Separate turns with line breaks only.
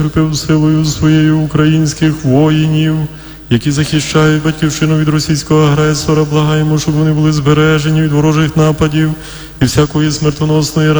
укріпив силою своєю українських воїнів, які захищають батьківщину від російського агресора. Благаємо, щоб вони були збережені від ворожих нападів і всякої смертоносної